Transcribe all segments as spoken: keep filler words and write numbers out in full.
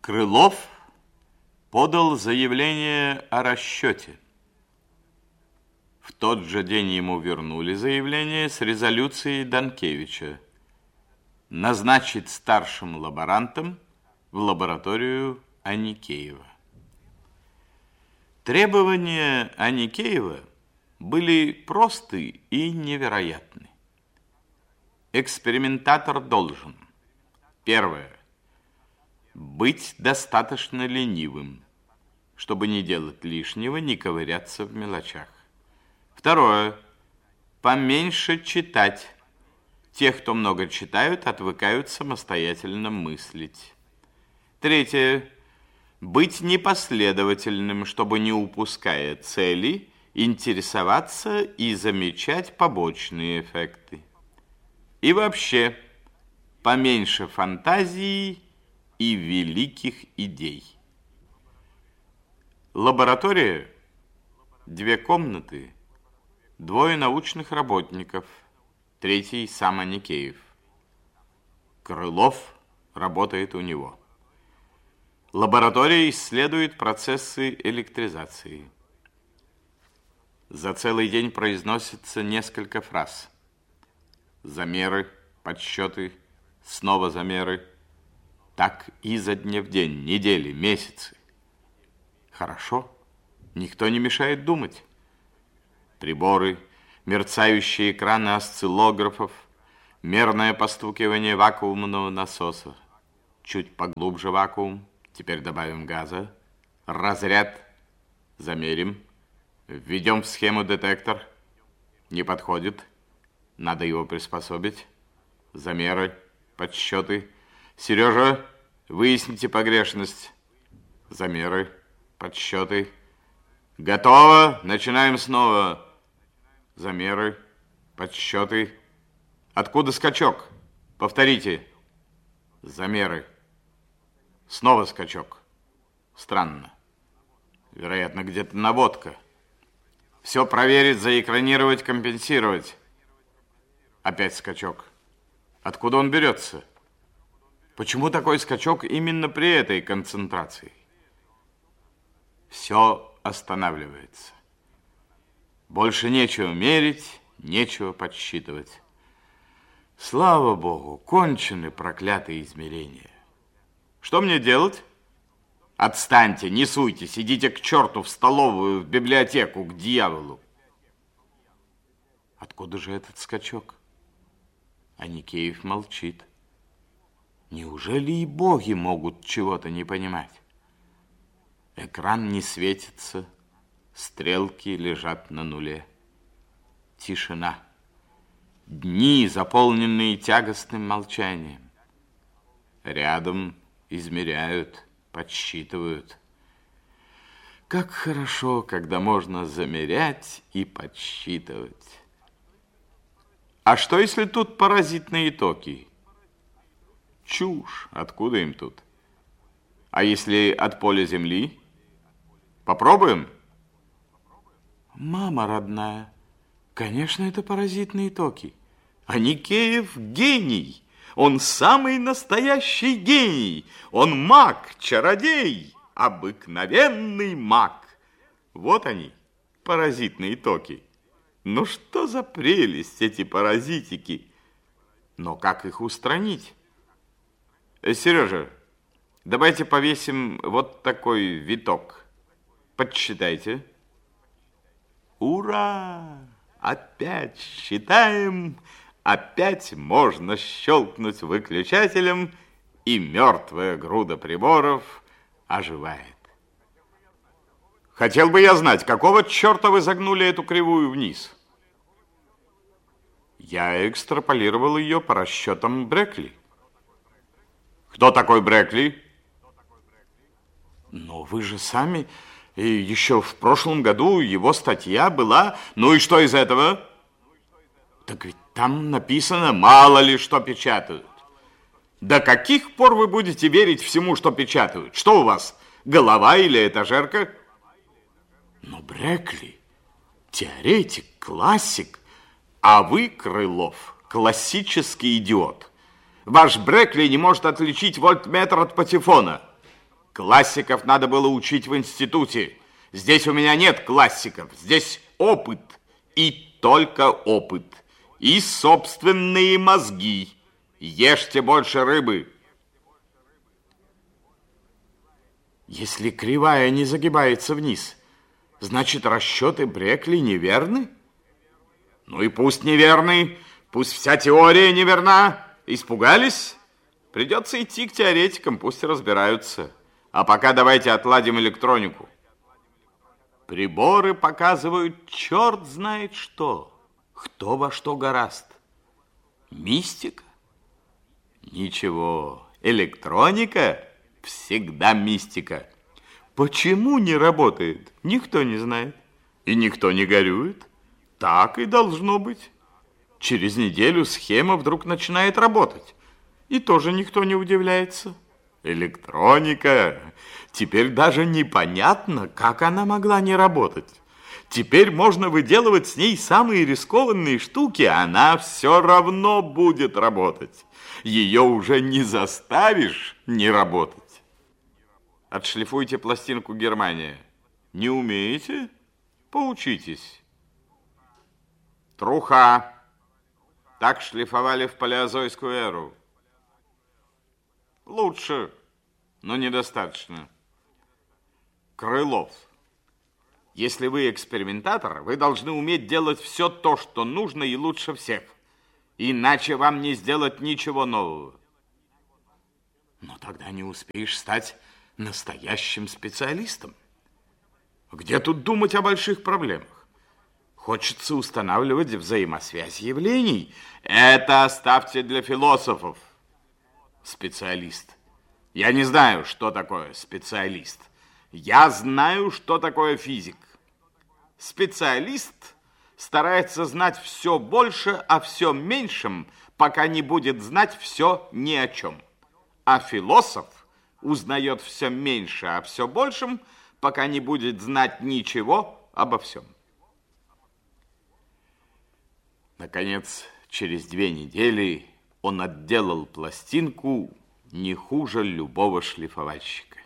Крылов подал заявление о расчете. В тот же день ему вернули заявление с резолюцией Данкевича назначить старшим лаборантом в лабораторию Аникеева. Требования Аникеева были просты и невероятны. Экспериментатор должен: первое, быть достаточно ленивым, чтобы не делать лишнего, не ковыряться в мелочах. Второе, поменьше читать. Тех, кто много читают, отвыкают самостоятельно мыслить. Третье, быть непоследовательным, чтобы, не упуская цели, интересоваться и замечать побочные эффекты. И вообще, поменьше фантазии и великих идей. Лаборатория, две комнаты, двое научных работников, третий сам Аникеев. Крылов работает у него. Лаборатория исследует процессы электризации. За целый день произносится несколько фраз. Замеры, подсчеты, снова замеры. Так изо дня в день, недели, месяцы. Хорошо, никто не мешает думать. Приборы, мерцающие экраны осциллографов, мерное постукивание вакуумного насоса. Чуть поглубже вакуум, теперь добавим газа. Разряд, замерим. Введем в схему детектор. Не подходит, надо его приспособить. Замеры, подсчеты. Сережа, выясните погрешность. Замеры, подсчеты. Готово, начинаем снова. Замеры, подсчеты. Откуда скачок? Повторите. Замеры. Снова скачок. Странно. Вероятно, где-то наводка. Все проверить, заэкранировать, компенсировать. Опять скачок. Откуда он берется? Почему такой скачок именно при этой концентрации? Все останавливается. Больше нечего мерить, нечего подсчитывать. Слава Богу, кончены проклятые измерения. Что мне делать? Отстаньте, не суйтесь, идите к черту в столовую, в библиотеку, к дьяволу. Откуда же этот скачок? Аникеев молчит. Неужели и боги могут чего-то не понимать? Экран не светится, стрелки лежат на нуле. Тишина. Дни, заполненные тягостным молчанием. Рядом измеряют, подсчитывают. Как хорошо, когда можно замерять и подсчитывать. А что, если тут паразитные токи? Чушь, откуда им тут? А если от поля Земли? Попробуем? Мама родная, конечно, это паразитные токи. Аникеев гений. Он самый настоящий гений. Он маг, чародей, обыкновенный маг. Вот они, паразитные токи. Ну что за прелесть эти паразитики? Но как их устранить? Сережа, давайте повесим вот такой виток. Подсчитайте. Ура! Опять считаем. Опять можно щелкнуть выключателем, и мертвая груда приборов оживает. Хотел бы я знать, какого черта вы загнули эту кривую вниз? Я экстраполировал ее по расчетам Брекли. Кто такой Брекли? Но вы же сами... И еще в прошлом году его статья была... Ну и что из этого? Так ведь там написано, мало ли что печатают. До каких пор вы будете верить всему, что печатают? Что у вас, голова или этажерка? Но Брекли, теоретик, классик, а вы, Крылов, классический идиот. Ваш Брекли не может отличить вольтметр от патефона. Классиков надо было учить в институте. Здесь у меня нет классиков, здесь опыт. И только опыт. И собственные мозги. Ешьте больше рыбы. Если кривая не загибается вниз, значит, расчеты Брекли неверны? Ну и пусть неверны, пусть вся теория неверна. Испугались? Придется идти к теоретикам, пусть разбираются. А пока давайте отладим электронику. Приборы показывают черт знает что. Кто во что горазд. Мистика? Ничего, электроника всегда мистика. Почему не работает, никто не знает. И никто не горюет. Так и должно быть. Через неделю схема вдруг начинает работать. И тоже никто не удивляется. Электроника. Теперь даже непонятно, как она могла не работать. Теперь можно выделывать с ней самые рискованные штуки, а она все равно будет работать. Ее уже не заставишь не работать. Отшлифуйте пластинку Германия. Не умеете? Поучитесь. Труха. Так шлифовали в палеозойскую эру. Лучше, но недостаточно. Крылов. Если вы экспериментатор, вы должны уметь делать все то, что нужно и лучше всех. Иначе вам не сделать ничего нового. Но тогда не успеешь стать настоящим специалистом. Где тут думать о больших проблемах? Хочется устанавливать взаимосвязь явлений. Это оставьте для философов. Специалист. Я не знаю, что такое специалист. Я знаю, что такое физик. Специалист старается знать все больше о всем меньшем, пока не будет знать все ни о чем. А философ узнает все меньше о все большем, пока не будет знать ничего обо всем. Наконец, через две недели он отделал пластинку не хуже любого шлифовальщика.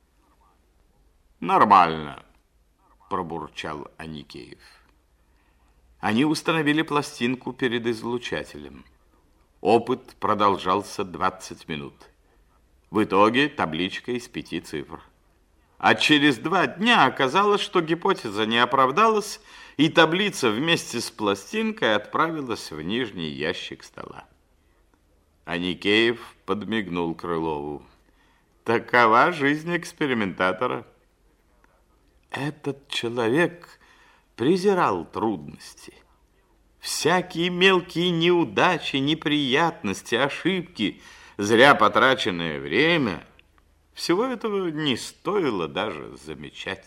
Нормально, пробурчал Аникеев. Они установили пластинку перед излучателем. Опыт продолжался двадцать минут. В итоге табличка из пяти цифр. А через два дня оказалось, что гипотеза не оправдалась, и таблица вместе с пластинкой отправилась в нижний ящик стола. Аникеев подмигнул Крылову. Такова жизнь экспериментатора. Этот человек презирал трудности. Всякие мелкие неудачи, неприятности, ошибки, зря потраченное время, всего этого не стоило даже замечать.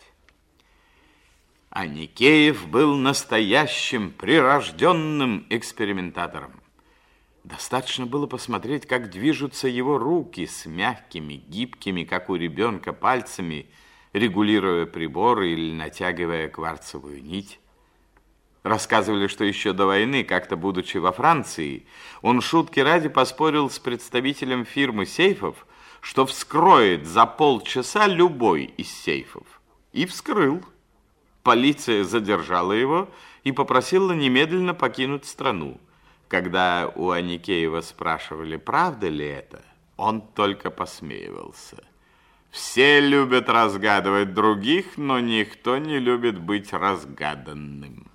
Аникеев был настоящим прирожденным экспериментатором. Достаточно было посмотреть, как движутся его руки с мягкими, гибкими, как у ребенка, пальцами, регулируя приборы или натягивая кварцевую нить. Рассказывали, что еще до войны, как-то будучи во Франции, он шутки ради поспорил с представителем фирмы сейфов, что вскроет за полчаса любой из сейфов. И вскрыл. Полиция задержала его и попросила немедленно покинуть страну. Когда у Аникеева спрашивали, правда ли это, он только посмеивался. Все любят разгадывать других, но никто не любит быть разгаданным.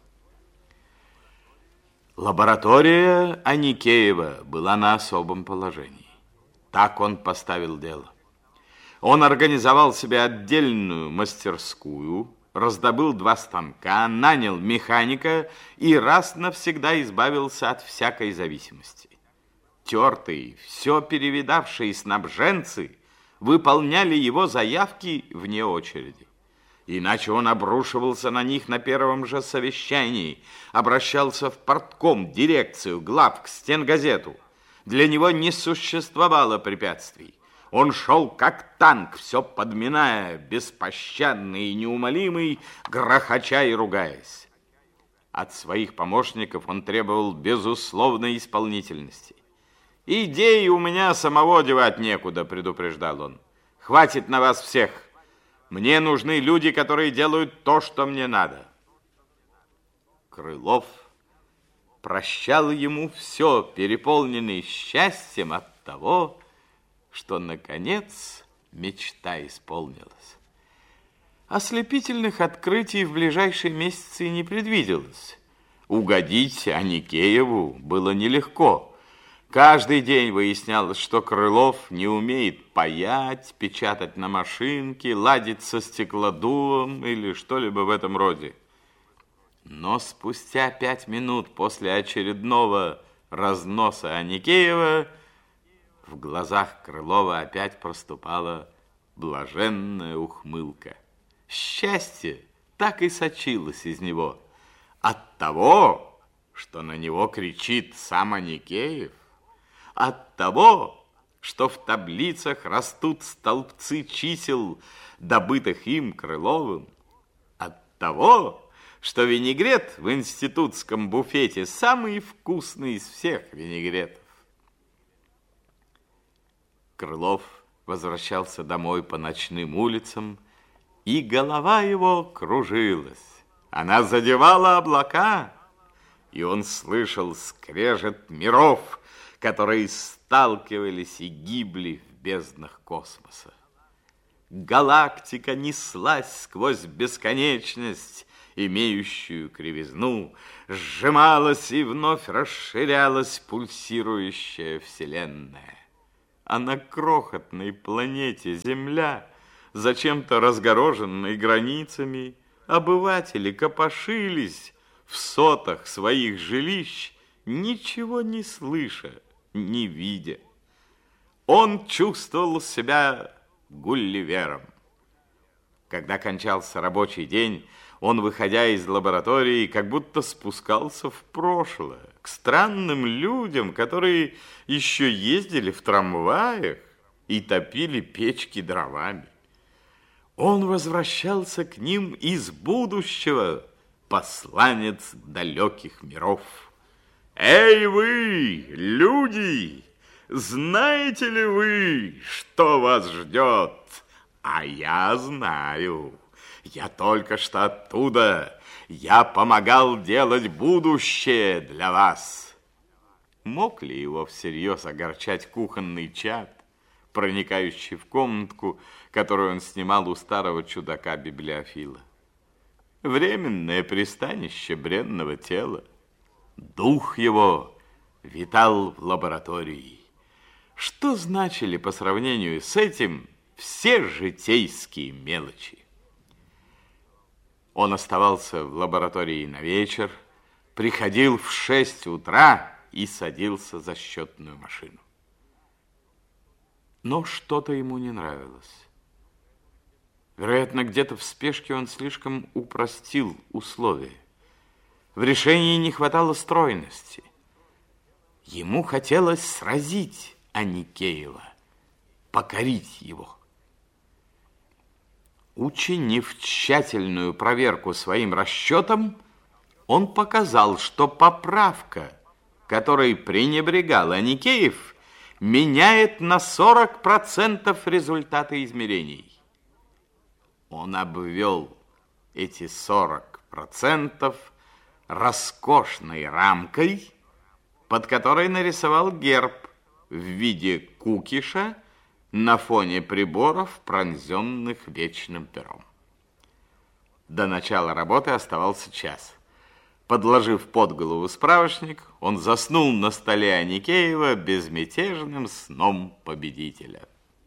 Лаборатория Аникеева была на особом положении. Так он поставил дело. Он организовал себе отдельную мастерскую, раздобыл два станка, нанял механика и раз навсегда избавился от всякой зависимости. Тертые, все перевидавшие снабженцы выполняли его заявки вне очереди. Иначе он обрушивался на них на первом же совещании, обращался в партком, дирекцию, главк, стенгазету. Для него не существовало препятствий. Он шел как танк, все подминая, беспощадный и неумолимый, грохоча и ругаясь. От своих помощников он требовал безусловной исполнительности. «Идеи у меня самого девать некуда», — предупреждал он. Хватит на вас всех. Мне нужны люди, которые делают то, что мне надо. Крылов прощал ему все, переполненный счастьем от того, что, наконец, мечта исполнилась. Ослепительных открытий в ближайшие месяцы не предвиделось. Угодить Аникееву было нелегко. Каждый день выяснялось, что Крылов не умеет паять, печатать на машинке, ладить со стеклодувом или что-либо в этом роде. Но спустя пять минут после очередного разноса Аникеева в глазах Крылова опять проступала блаженная ухмылка. Счастье так и сочилось из него. От того, что на него кричит сам Аникеев, от того, что в таблицах растут столбцы чисел, добытых им, Крыловым, от того, что винегрет в институтском буфете самый вкусный из всех винегретов. Крылов возвращался домой по ночным улицам, и голова его кружилась. Она задевала облака, и он слышал скрежет миров, которые сталкивались и гибли в безднах космоса. Галактика неслась сквозь бесконечность, имеющую кривизну, сжималась и вновь расширялась пульсирующая вселенная. А на крохотной планете Земля, зачем-то разгороженной границами, обыватели копошились в сотах своих жилищ, ничего не слыша, не видя. Он чувствовал себя Гулливером. Когда кончался рабочий день, он, выходя из лаборатории, как будто спускался в прошлое, к странным людям, которые еще ездили в трамваях и топили печки дровами. Он возвращался к ним из будущего, посланец далеких миров. Эй вы, люди, знаете ли вы, что вас ждет? А я знаю. Я только что оттуда. Я помогал делать будущее для вас. Мог ли его всерьез огорчать кухонный чад, проникающий в комнатку, которую он снимал у старого чудака-библиофила? Временное пристанище бренного тела. Дух его витал в лаборатории. Что значили по сравнению с этим все житейские мелочи? Он оставался в лаборатории на вечер, приходил в шесть утра и садился за счетную машину. Но что-то ему не нравилось. Вероятно, где-то в спешке он слишком упростил условия. В решении не хватало стройности. Ему хотелось сразить Аникеева, покорить его. Учинив тщательную проверку своим расчетам, он показал, что поправка, которой пренебрегал Аникеев, меняет на сорок процентов результаты измерений. Он обвел эти сорок процентов роскошной рамкой, под которой нарисовал герб в виде кукиша на фоне приборов, пронзенных вечным пером. До начала работы оставался час. Подложив под голову справочник, он заснул на столе Аникеева безмятежным сном победителя.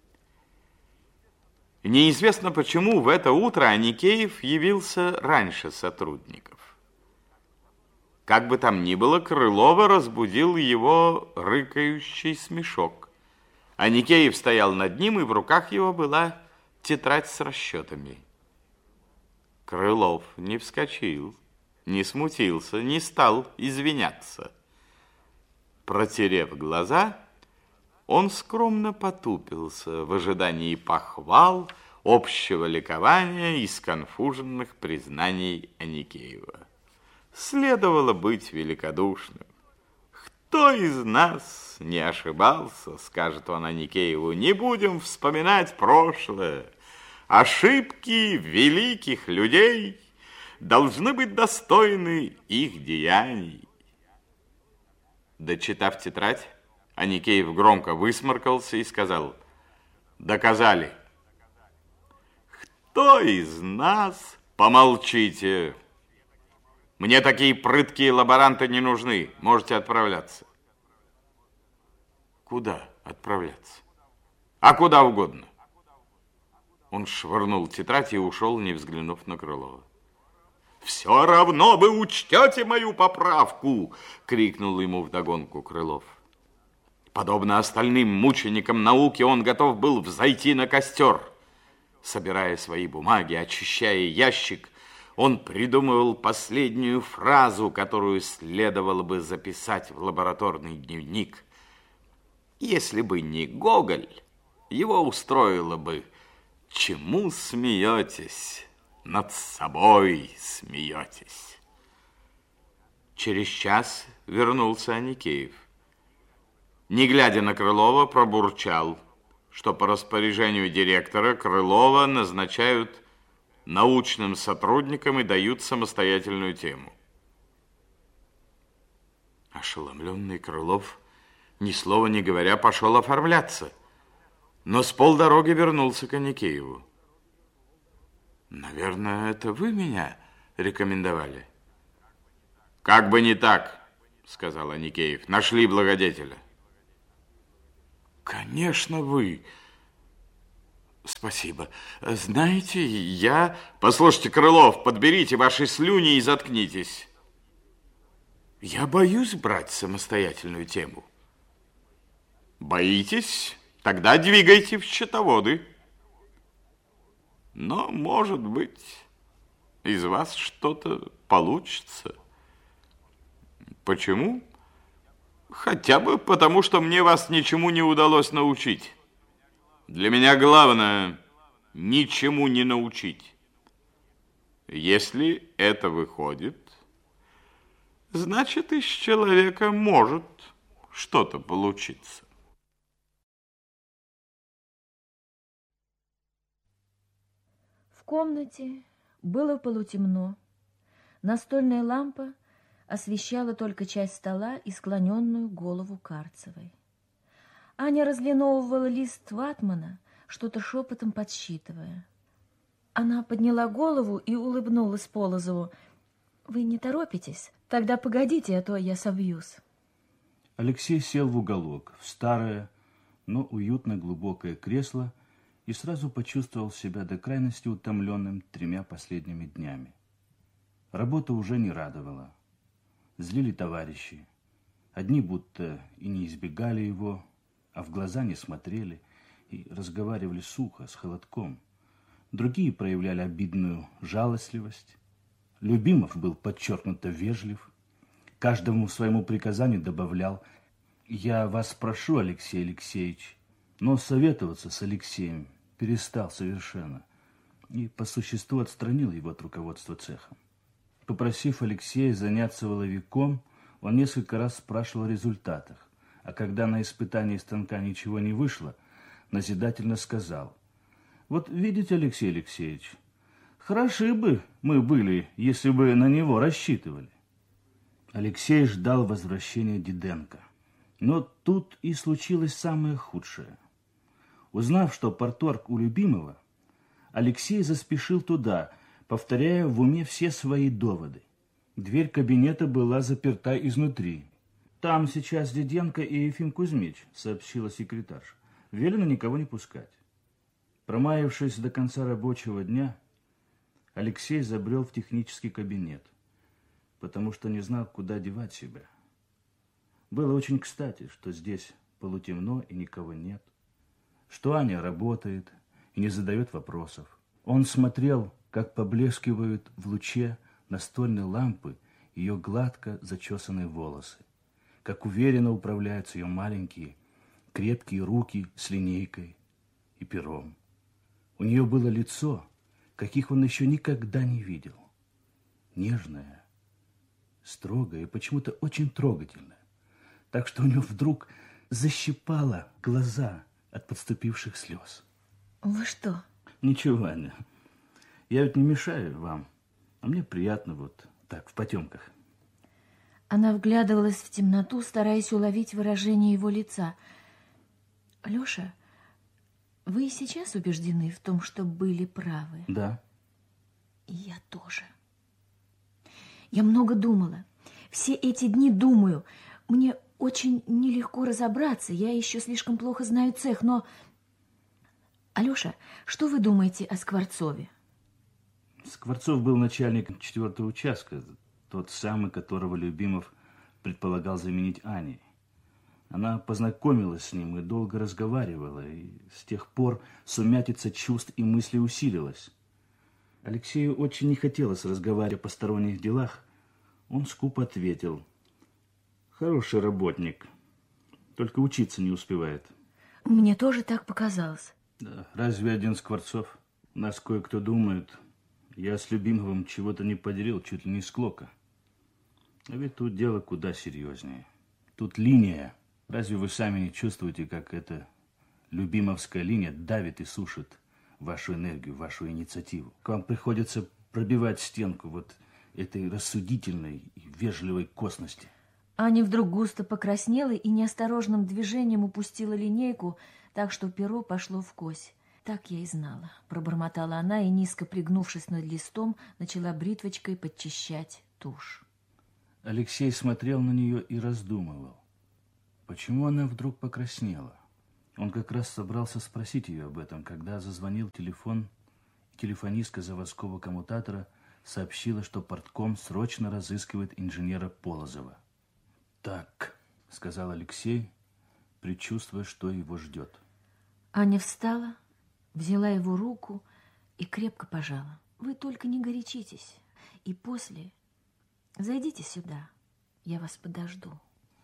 Неизвестно почему в это утро Аникеев явился раньше сотрудников. Как бы там ни было, Крылова разбудил его рыкающий смешок. Аникеев стоял над ним, и в руках его была тетрадь с расчетами. Крылов не вскочил, не смутился, не стал извиняться. Протерев глаза, он скромно потупился в ожидании похвал, общего ликования и сконфуженных признаний Аникеева. Следовало быть великодушным. Кто из нас не ошибался, скажет он Аникееву, не будем вспоминать прошлое. Ошибки великих людей должны быть достойны их деяний. Дочитав тетрадь, Аникеев громко высморкался и сказал: доказали. Кто из нас? Помолчите. Мне такие прыткие лаборанты не нужны. Можете отправляться. Куда отправляться? А куда угодно. Он швырнул тетрадь и ушел, не взглянув на Крылова. «Все равно вы учтете мою поправку!» — крикнул ему вдогонку Крылов. Подобно остальным мученикам науки, он готов был взойти на костер. Собирая свои бумаги, очищая ящик, он придумывал последнюю фразу, которую следовало бы записать в лабораторный дневник. Если бы не Гоголь, его устроило бы: «Чему смеетесь? Над собой смеетесь». Через час вернулся Аникеев. Не глядя на Крылова, пробурчал, что по распоряжению директора Крылова назначают научным сотрудникам и дают самостоятельную тему. Ошеломленный Крылов, ни слова не говоря, пошел оформляться, но с полдороги вернулся к Аникееву. «Наверное, это вы меня рекомендовали?» «Как бы не так», — сказал Аникеев. «Нашли благодетеля». «Конечно, вы. Спасибо. Знаете, я...» «Послушайте, Крылов, подберите ваши слюни и заткнитесь». «Я боюсь брать самостоятельную тему». «Боитесь? Тогда двигайте в счетоводы. Но, может быть, из вас что-то получится». «Почему?» «Хотя бы потому, что мне вас ничему не удалось научить. Для меня главное — ничему не научить. Если это выходит, значит, из человека может что-то получиться». В комнате было полутемно. Настольная лампа освещала только часть стола и склоненную голову Карцевой. Аня разлиновывала лист ватмана, что-то шепотом подсчитывая. Она подняла голову и улыбнулась Полозову. «Вы не торопитесь? Тогда погодите, а то я собьюсь». Алексей сел в уголок, в старое, но уютно глубокое кресло и сразу почувствовал себя до крайности утомленным тремя последними днями. Работа уже не радовала. Злили товарищи. Одни будто и не избегали его, а в глаза не смотрели и разговаривали сухо, с холодком. Другие проявляли обидную жалостливость. Любимов был подчеркнуто вежлив. Каждому своему приказанию добавлял: «Я вас прошу, Алексей Алексеевич», но советоваться с Алексеем перестал совершенно и по существу отстранил его от руководства цехом. Попросив Алексея заняться воловиком, он несколько раз спрашивал о результатах, а когда на испытании станка ничего не вышло, назидательно сказал: «Вот видите, Алексей Алексеевич, хороши бы мы были, если бы на него рассчитывали». Алексей ждал возвращения Диденко, но тут и случилось самое худшее. Узнав, что парторг у Любимова, Алексей заспешил туда, повторяя в уме все свои доводы. Дверь кабинета была заперта изнутри. «Там сейчас Диденко и Ефим Кузьмич», — сообщила секретарша. «Велено никого не пускать». Промаявшись до конца рабочего дня, Алексей забрел в технический кабинет, потому что не знал, куда девать себя. Было очень кстати, что здесь полутемно и никого нет, что Аня работает и не задает вопросов. Он смотрел, как поблескивают в луче настольной лампы ее гладко зачесанные волосы, как уверенно управляются ее маленькие, крепкие руки с линейкой и пером. У нее было лицо, каких он еще никогда не видел. Нежное, строгое и почему-то очень трогательное. так что у него вдруг защипало глаза от подступивших слез. Вы что? Ничего, Аня. Я ведь не мешаю вам, а мне приятно вот так, в потемках. Она вглядывалась в темноту, стараясь уловить выражение его лица. Леша, вы и сейчас убеждены в том, что были правы? Да. И я тоже. Я много думала. Все эти дни думаю. Мне очень нелегко разобраться. Я еще слишком плохо знаю цех, но... Алеша, что вы думаете о Скворцове? Скворцов был начальником четвертого участка, тот самый, которого Любимов предполагал заменить Аней. Она познакомилась с ним и долго разговаривала, и с тех пор сумятица чувств и мыслей усилилась. Алексею очень не хотелось разговаривать о посторонних делах. Он скупо ответил: хороший работник, только учиться не успевает. Мне тоже так показалось. Да, разве один Скворцов? Нас кое-кто думает, я с Любимовым чего-то не поделил, чуть ли не склока. А ведь тут дело куда серьезнее. Тут линия. Разве вы сами не чувствуете, как эта любимовская линия давит и сушит вашу энергию, вашу инициативу? К вам приходится пробивать стенку вот этой рассудительной и вежливой косности. Аня вдруг густо покраснела и неосторожным движением упустила линейку, так что перо пошло вкось. Так я и знала, пробормотала она и, низко пригнувшись над листом, начала бритвочкой подчищать тушь. Алексей смотрел на нее и раздумывал. Почему она вдруг покраснела? Он как раз собрался спросить ее об этом, когда зазвонил телефон, и телефонистка заводского коммутатора сообщила, что портком срочно разыскивает инженера Полозова. «Так», — сказал Алексей, предчувствуя, что его ждет. Аня встала, взяла его руку и крепко пожала. «Вы только не горячитесь, и после зайдите сюда, я вас подожду».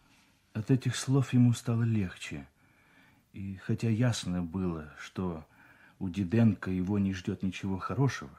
От этих слов ему стало легче. И хотя ясно было, что у Диденко его не ждет ничего хорошего,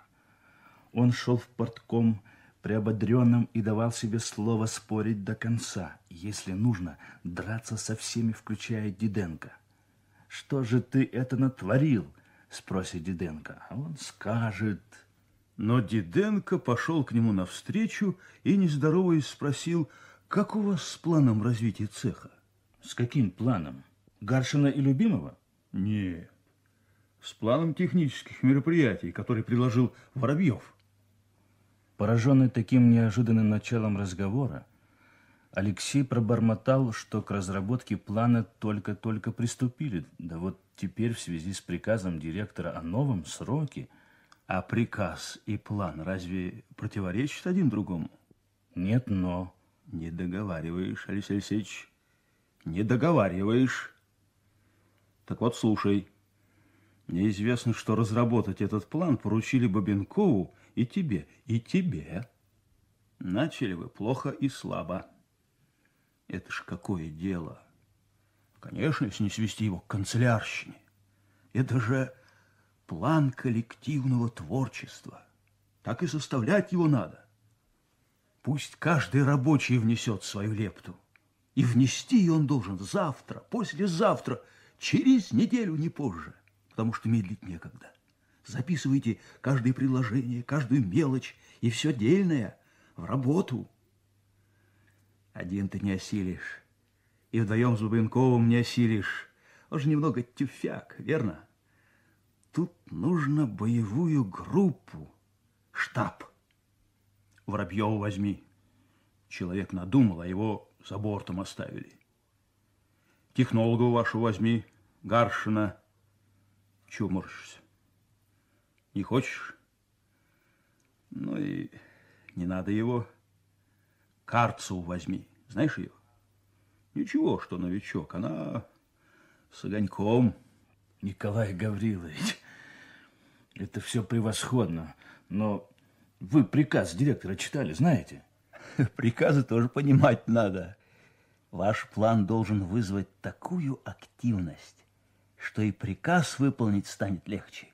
он шел в портком приободренным и давал себе слово спорить до конца, если нужно, драться со всеми, включая Диденко. «Что же ты это натворил?» – спросит Диденко. А он скажет... Но Диденко пошел к нему навстречу и, не здороваясь, спросил: как у вас с планом развития цеха? С каким планом? Гаршина и Любимова? Нет, с планом технических мероприятий, который предложил Воробьев. Пораженный таким неожиданным началом разговора, Алексей пробормотал, что к разработке плана только-только приступили. Да вот теперь в связи с приказом директора о новом сроке... А приказ и план разве противоречат один другому? Нет, но... Не договариваешь, Алексей Алексеевич, не договариваешь. Так вот, слушай. Мне известно, что разработать этот план поручили Бабенкову и тебе, и тебе. Начали вы плохо и слабо. Это ж какое дело. Конечно, если не свести его к канцелярщине. Это же план коллективного творчества. Так и составлять его надо. Пусть каждый рабочий внесет свою лепту. И внести он должен завтра, послезавтра, через неделю, не позже. Потому что медлить некогда. Записывайте каждое предложение, каждую мелочь и все дельное в работу. Один ты не осилишь. И вдвоем с Бабенковым не осилишь. Он же немного тюфяк, верно? Тут нужно боевую группу, штаб. Воробьева возьми. Человек надумал, а его за бортом оставили. Технологов вашу возьми, Гаршина. Чего морщишься? Не хочешь? Ну и не надо его. Карцеву возьми. Знаешь ее? Ничего, что новичок. Она с огоньком. Николай Гаврилович, это все превосходно, но вы приказ директора читали, знаете? Приказы тоже понимать надо. Ваш план должен вызвать такую активность, что и приказ выполнить станет легче.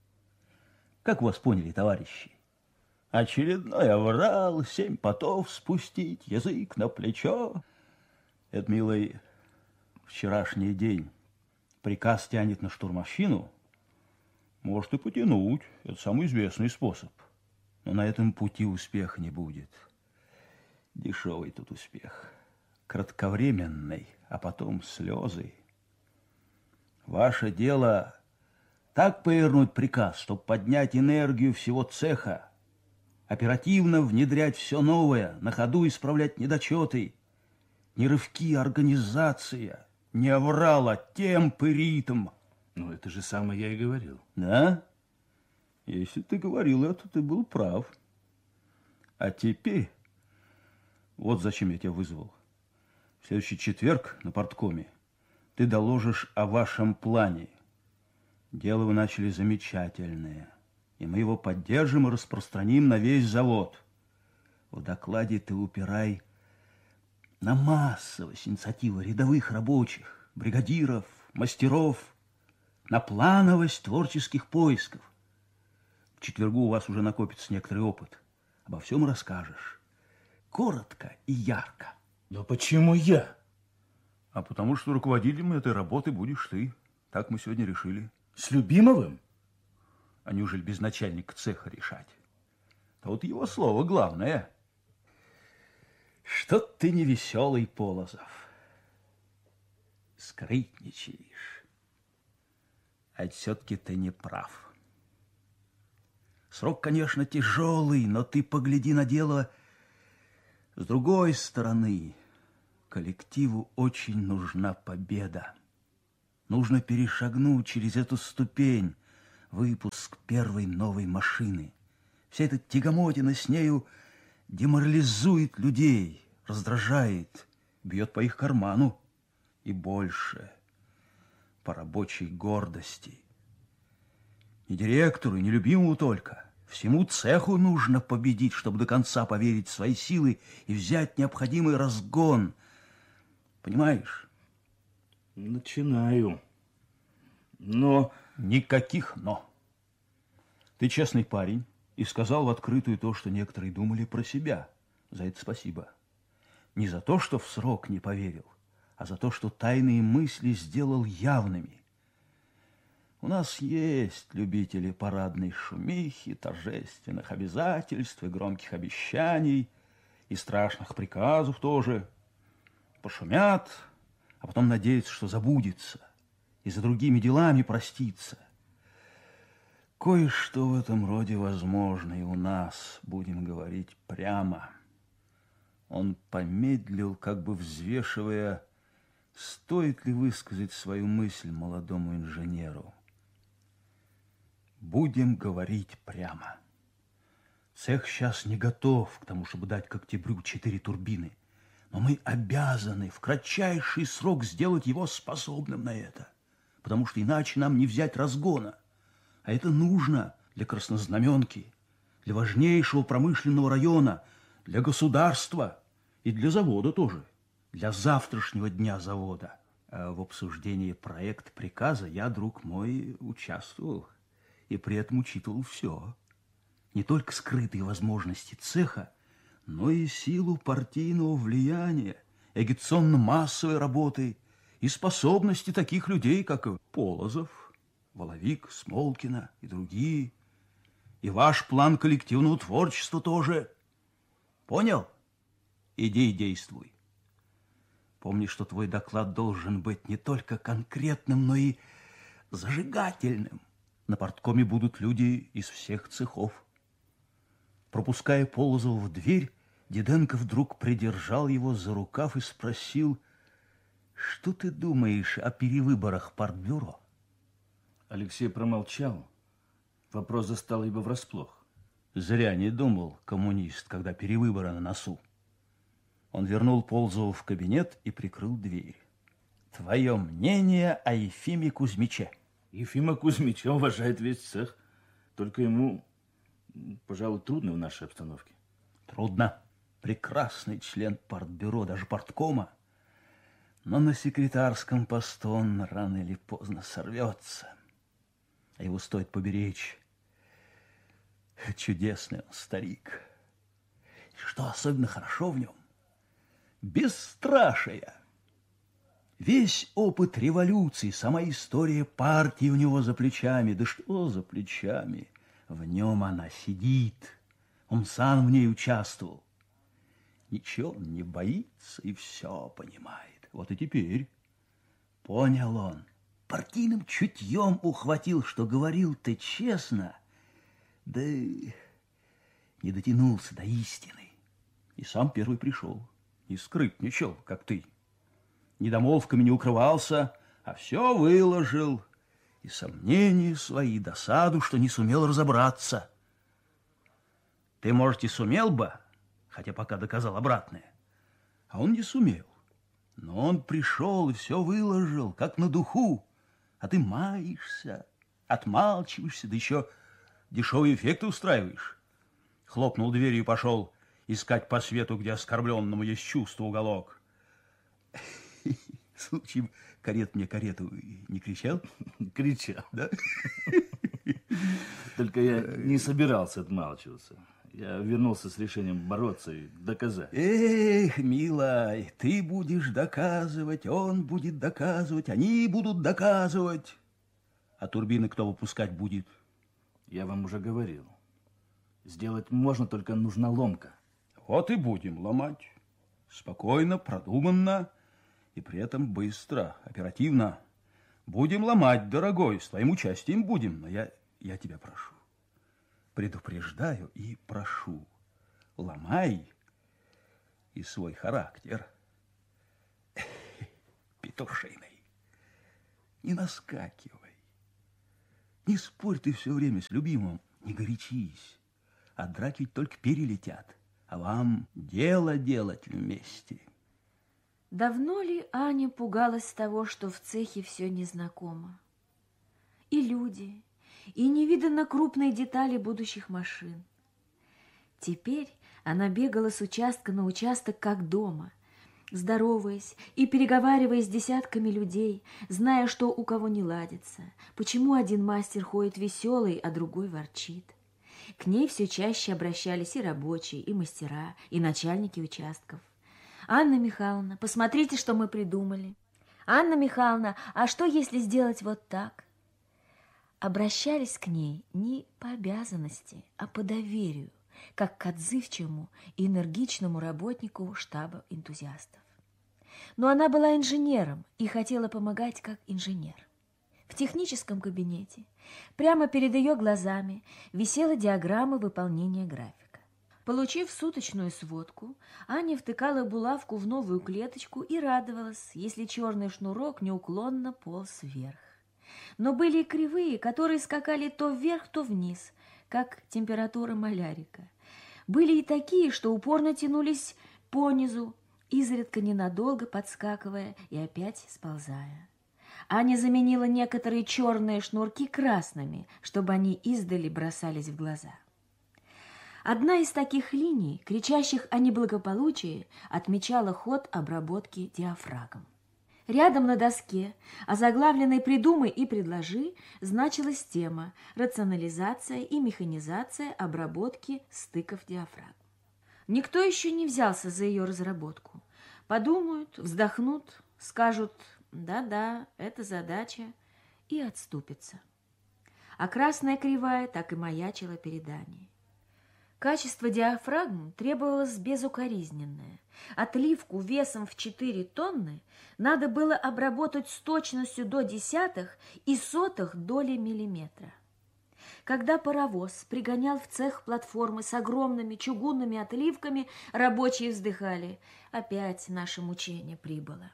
Как вас поняли, товарищи? Очередной оврал, семь потов спустить, язык на плечо. Это, милый, вчерашний день. Приказ тянет на штурмовщину. Может и потянуть. Это самый известный способ. Но на этом пути успеха не будет. Дешевый тут успех. Кратковременный, а потом слезы. Ваше дело так повернуть приказ, чтобы поднять энергию всего цеха, оперативно внедрять все новое, на ходу исправлять недочеты. Не рывки, а организация, не аврал, а темп и ритм. Ну, это же самое я и говорил. Да? Если ты говорил это, ты был прав. А теперь, вот зачем я тебя вызвал. В следующий четверг на парткоме ты доложишь о вашем плане. Дело вы начали замечательное, и мы его поддержим и распространим на весь завод. В докладе ты упирай на массовость инициативы рядовых рабочих, бригадиров, мастеров, на плановость творческих поисков. В четвергу у вас уже накопится некоторый опыт. Обо всем расскажешь. Коротко и ярко. Но почему я? А потому что руководителем этой работы будешь ты. Так мы сегодня решили. С Любимовым? А неужели без начальника цеха решать? А вот его слово главное. Что ты не веселый, Полозов. Скрытничаешь. А все-таки ты не прав. Срок, конечно, тяжелый, но ты погляди на дело с другой стороны. Коллективу очень нужна победа. Нужно перешагнуть через эту ступень, выпуск первой новой машины. Вся эта тягомотина с нею деморализует людей, раздражает, бьет по их карману и больше, по рабочей гордости. Не директору, не любимому только. Всему цеху нужно победить, чтобы до конца поверить в свои силы и взять необходимый разгон. Понимаешь? Начинаю. Но... Никаких «но». Ты честный парень и сказал в открытую то, что некоторые думали про себя. За это спасибо. Не за то, что в срок не поверил, а за то, что тайные мысли сделал явными. У нас есть любители парадной шумихи, торжественных обязательств и громких обещаний, и страшных приказов тоже. Пошумят, а потом надеются, что забудется, и за другими делами простится. Кое-что в этом роде возможно и у нас, будем говорить прямо. Он помедлил, как бы взвешивая, стоит ли высказать свою мысль молодому инженеру. Будем говорить прямо. Цех сейчас не готов к тому, чтобы дать к октябрю четыре турбины. Но мы обязаны в кратчайший срок сделать его способным на это. Потому что иначе нам не взять разгона. А это нужно для Краснознаменки, для важнейшего промышленного района, для государства и для завода тоже. Для завтрашнего дня завода. А в обсуждении проекта приказа я, друг мой, участвовал. И при этом учитывал все. Не только скрытые возможности цеха, но и силу партийного влияния, агитационно-массовой работы и способности таких людей, как Полозов, Воловик, Смолкина и другие. И ваш план коллективного творчества тоже. Понял? Иди и действуй. Помни, что твой доклад должен быть не только конкретным, но и зажигательным. На парткоме будут люди из всех цехов. Пропуская Полозова в дверь, Диденко вдруг придержал его за рукав и спросил: что ты думаешь о перевыборах партбюро? Алексей промолчал. Вопрос застал его врасплох. Зря не думал коммунист, когда перевыборы на носу. Он вернул Полозова в кабинет и прикрыл дверь. Твое мнение о Ефиме Кузьмиче? Ефима Кузьмича уважает весь цех. Только ему, пожалуй, трудно в нашей обстановке. Трудно. Прекрасный член партбюро, даже парткома. Но на секретарском посту он рано или поздно сорвется. А его стоит поберечь. Чудесный он старик. И что особенно хорошо в нем? Бесстрашие. Весь опыт революции, сама история партии у него за плечами. Да что за плечами? В нем она сидит. Он сам в ней участвовал. Ничего он не боится и все понимает. Вот и теперь понял он. Партийным чутьем ухватил, что говорил ты честно, да не дотянулся до истины. И сам первый пришел, и скрытничал, как ты. Недомолвками не укрывался, а все выложил. И сомнения свои, досаду, что не сумел разобраться. Ты, может, и сумел бы, хотя пока доказал обратное. А он не сумел. Но он пришел и все выложил, как на духу. А ты маешься, отмалчиваешься, да еще дешевые эффекты устраиваешь. Хлопнул дверью и пошел искать по свету, где оскорбленному есть чувство уголок. Случаем карет мне карету не кричал? Кричал, да? Только я не собирался отмалчиваться. Я вернулся с решением бороться и доказать. Эх, милая, ты будешь доказывать, он будет доказывать, они будут доказывать. А турбины кто выпускать будет? Я вам уже говорил. Сделать можно, только нужна ломка. Вот и будем ломать. Спокойно, продуманно и при этом быстро, оперативно. Будем ломать, дорогой, с твоим участием будем, но я, я тебя прошу. Предупреждаю и прошу, ломай и свой характер петушиный. Не наскакивай, не спорь ты все время с любимым, не горячись. От драки ведь только перелетят, а вам дело делать вместе. Давно ли Аня пугалась того, что в цехе все незнакомо? И люди, и невиданно крупные детали будущих машин. Теперь она бегала с участка на участок, как дома, здороваясь и переговариваясь с десятками людей, зная, что у кого не ладится, почему один мастер ходит веселый, а другой ворчит. К ней все чаще обращались и рабочие, и мастера, и начальники участков. «Анна Михайловна, посмотрите, что мы придумали. Анна Михайловна, а что, если сделать вот так?» Обращались к ней не по обязанности, а по доверию, как к отзывчивому и энергичному работнику штаба энтузиастов. Но она была инженером и хотела помогать как инженер. В техническом кабинете прямо перед ее глазами висела диаграмма выполнения графика. Получив суточную сводку, Аня втыкала булавку в новую клеточку и радовалась, если черный шнурок неуклонно полз вверх. Но были и кривые, которые скакали то вверх, то вниз, как температура малярика. Были и такие, что упорно тянулись понизу, изредка ненадолго подскакивая и опять сползая. Аня заменила некоторые черные шнурки красными, чтобы они издали бросались в глаза. Одна из таких линий, кричащих о неблагополучии, отмечала ход обработки диафрагм. Рядом на доске, озаглавленной «Придумай и предложи», значилась тема «Рационализация и механизация обработки стыков диафрагм». Никто еще не взялся за ее разработку. Подумают, вздохнут, скажут «да-да, это задача» и отступятся. А красная кривая так и маячила перед Аней. Качество диафрагм требовалось безукоризненное. Отливку весом в четыре тонны надо было обработать с точностью до десятых и сотых доли миллиметра. Когда паровоз пригонял в цех платформы с огромными чугунными отливками, рабочие вздыхали: опять наше мучение прибыло.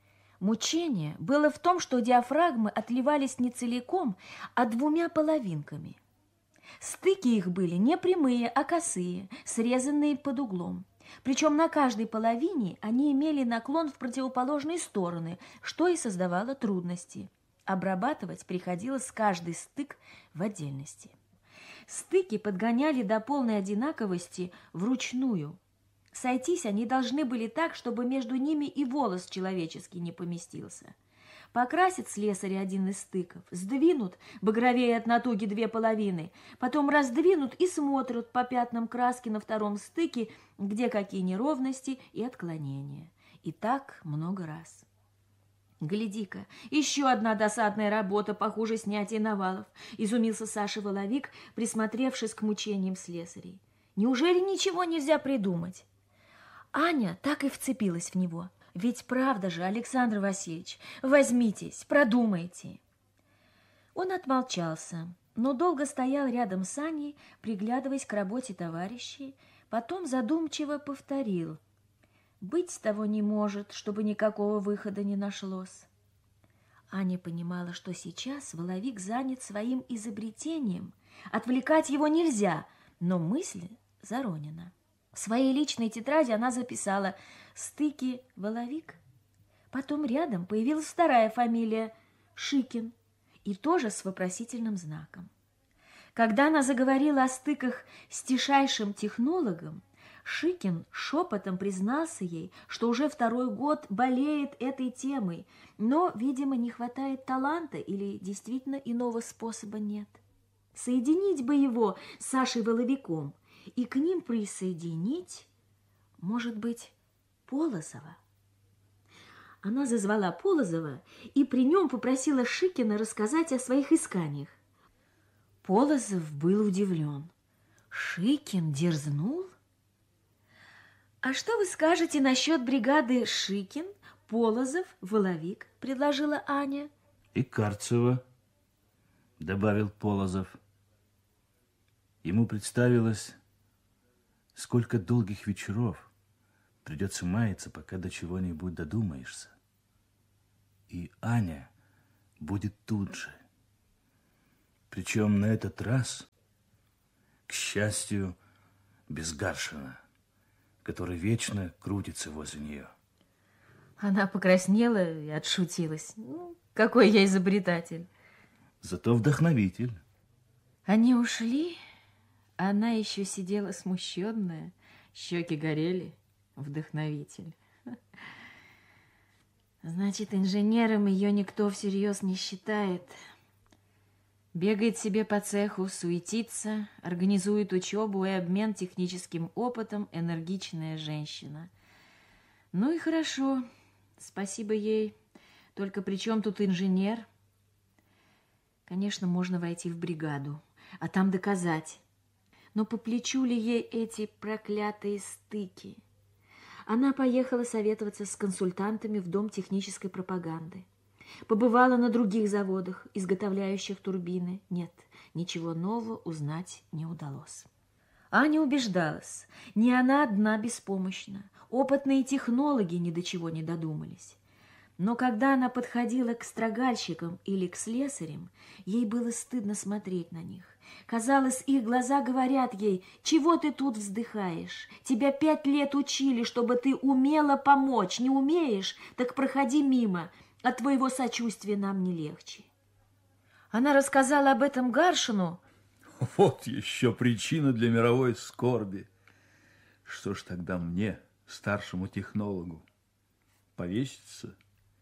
Мучение было в том, что диафрагмы отливались не целиком, а двумя половинками. Стыки их были не прямые, а косые, срезанные под углом. Причем на каждой половине они имели наклон в противоположные стороны, что и создавало трудности. Обрабатывать приходилось каждый стык в отдельности. Стыки подгоняли до полной одинаковости вручную. Сойтись они должны были так, чтобы между ними и волос человеческий не поместился. Покрасят слесаря один из стыков, сдвинут, багровее от натуги две половины, потом раздвинут и смотрят по пятнам краски на втором стыке, где какие неровности и отклонения. И так много раз. Гляди-ка, еще одна досадная работа, похуже снятия навалов, изумился Саша Воловик, присмотревшись к мучениям слесарей. Неужели ничего нельзя придумать? Аня так и вцепилась в него. Ведь правда же, Александр Васильевич, возьмитесь, продумайте. Он отмолчался, но долго стоял рядом с Аней, приглядываясь к работе товарищей, потом задумчиво повторил: «Быть того не может, чтобы никакого выхода не нашлось». Аня понимала, что сейчас Воловик занят своим изобретением. Отвлекать его нельзя, но мысль заронена. В своей личной тетради она записала «Стыки Воловик». Потом рядом появилась вторая фамилия Шикин, и тоже с вопросительным знаком. Когда она заговорила о стыках с тишайшим технологом, Шикин шепотом признался ей, что уже второй год болеет этой темой, но, видимо, не хватает таланта или действительно иного способа нет. Соединить бы его с Сашей Воловиком и к ним присоединить, может быть, Полозова. Она зазвала Полозова и при нем попросила Шикина рассказать о своих исканиях. Полозов был удивлен. Шикин дерзнул? «А что вы скажете насчет бригады Шикин, Полозов, Воловик?» – предложила Аня. «И Карцева», – добавил Полозов. Ему представилось, сколько долгих вечеров придется маяться, пока до чего-нибудь додумаешься. И Аня будет тут же. Причем на этот раз, к счастью, без Гаршина, который вечно крутится возле нее. Она покраснела и отшутилась. Ну, какой я изобретатель. Зато вдохновитель. Они ушли, а она еще сидела смущенная, щеки горели. Вдохновитель. Значит, инженером ее никто всерьез не считает. Бегает себе по цеху, суетится, организует учебу и обмен техническим опытом энергичная женщина. Ну и хорошо, спасибо ей. Только при чем тут инженер? Конечно, можно войти в бригаду, а там доказать. Но по плечу ли ей эти проклятые стыки? Она поехала советоваться с консультантами в Дом технической пропаганды. Побывала на других заводах, изготовляющих турбины. Нет, ничего нового узнать не удалось. Аня убеждалась, не она одна беспомощна. Опытные технологи ни до чего не додумались. Но когда она подходила к строгальщикам или к слесарям, ей было стыдно смотреть на них. Казалось, их глаза говорят ей: «Чего ты тут вздыхаешь? Тебя пять лет учили, чтобы ты умела помочь. Не умеешь? Так проходи мимо. От твоего сочувствия нам не легче». Она рассказала об этом Гаршину. Вот еще причина для мировой скорби. Что ж тогда мне, старшему технологу, повеситься?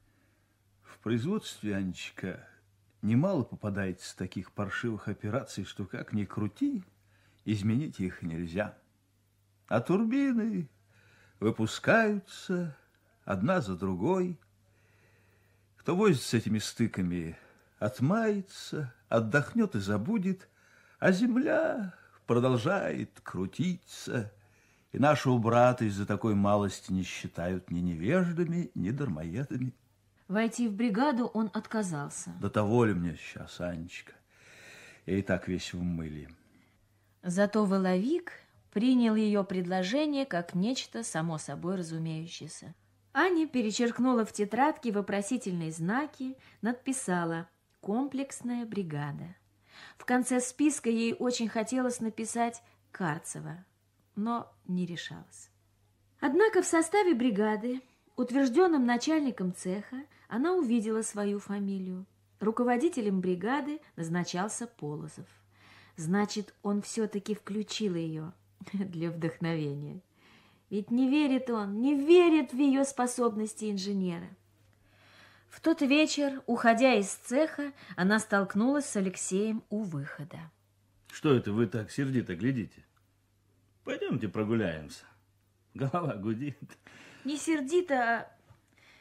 В производстве, Анечка, немало попадается таких паршивых операций, что как ни крути, изменить их нельзя. А турбины выпускаются одна за другой. Кто возится с этими стыками, отмается, отдохнет и забудет, а земля продолжает крутиться, и нашего брата из-за такой малости не считают ни невеждами, ни дармоедами. Войти в бригаду он отказался. До того ли мне сейчас, Анечка? Я и так весь в мыле. Зато Воловик принял ее предложение как нечто само собой разумеющееся. Аня перечеркнула в тетрадке вопросительные знаки, надписала «Комплексная бригада». В конце списка ей очень хотелось написать «Карцева», но не решалась. Однако в составе бригады, утвержденным начальником цеха, она увидела свою фамилию. Руководителем бригады назначался Полозов. Значит, он все-таки включил ее для вдохновения. Ведь не верит он, не верит в ее способности инженера. В тот вечер, уходя из цеха, она столкнулась с Алексеем у выхода. Что это вы так сердито глядите? Пойдемте прогуляемся. Голова гудит. Не сердито, а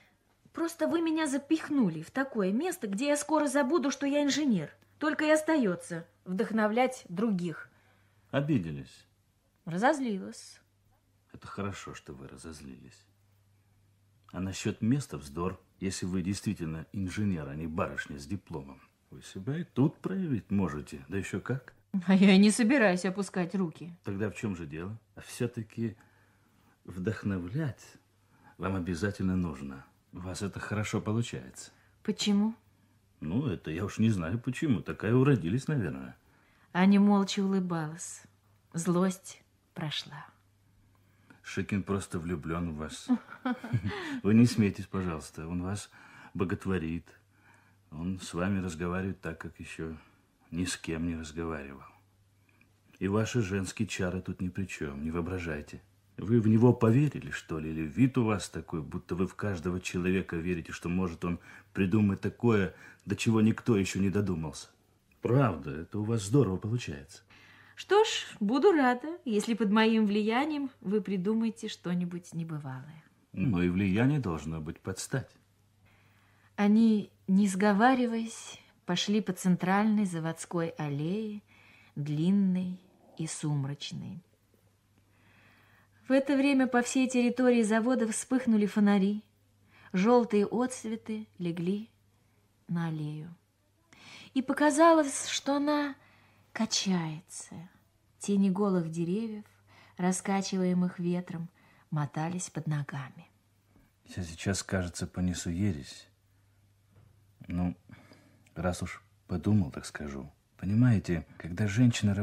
Просто вы меня запихнули в такое место, где я скоро забуду, что я инженер. Только и остается вдохновлять других. Обиделись? Разозлилась. Это хорошо, что вы разозлились. А насчет места вздор. Если вы действительно инженер, а не барышня с дипломом, вы себя и тут проявить можете. Да еще как. А я и не собираюсь опускать руки. Тогда в чем же дело? А все-таки вдохновлять вам обязательно нужно. У вас это хорошо получается. Почему? Ну, это я уж не знаю почему. Такая уродились, наверное. Аня молча улыбалась. Злость прошла. Шикин просто влюблен в вас. Вы не смейтесь, пожалуйста. Он вас боготворит. Он с вами разговаривает так, как еще ни с кем не разговаривал. И ваши женские чары тут ни при чем, не воображайте. Вы в него поверили, что ли? Или вид у вас такой, будто вы в каждого человека верите, что может он придумать такое, до чего никто еще не додумался. Правда, это у вас здорово получается. Что ж, буду рада, если под моим влиянием вы придумаете что-нибудь небывалое. Но и влияние должно быть под стать. Они, не сговариваясь, пошли по центральной заводской аллее, длинной и сумрачной. В это время по всей территории завода вспыхнули фонари. Желтые отсветы легли на аллею. И показалось, что она качается. Тени голых деревьев, раскачиваемых ветром, мотались под ногами. Я сейчас, кажется, понесу ересь. Ну, раз уж подумал, так скажу. Понимаете, когда женщина